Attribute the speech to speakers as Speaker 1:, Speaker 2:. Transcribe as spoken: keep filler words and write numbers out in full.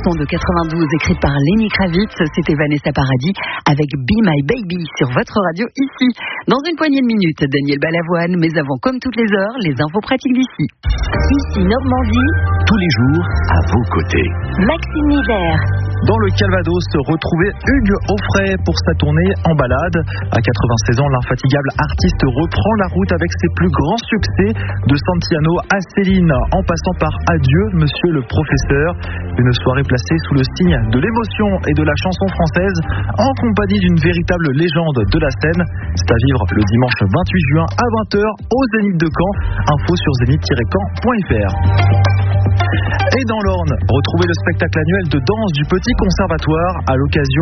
Speaker 1: chanson de quatre-vingt-douze écrite par Lenny Kravitz. C'était Vanessa Paradis avec Be My Baby sur votre radio ici. Dans une poignée de minutes, Daniel Balavoine, mais avant, comme toutes les heures, les infos pratiques d'ici.
Speaker 2: Ici Normandie,
Speaker 3: tous les jours à vos côtés.
Speaker 2: Maxime Hiver.
Speaker 4: Dans le Calvados, retrouver Hugues Aufray pour sa tournée en balade. À quatre-vingt-seize ans, l'infatigable artiste reprend la route avec ses plus grands succès, de Santiano à Céline, en passant par Adieu, monsieur le professeur. Une soirée placée sous le signe de l'émotion et de la chanson française, en compagnie d'une véritable légende de la scène. C'est à vivre le dimanche vingt-huit juin à vingt heures au Zénith de Caen. Info sur zénith tiret caen point f r. Et dans l'Orne, retrouvez le spectacle annuel de danse du Petit Conservatoire à l'occasion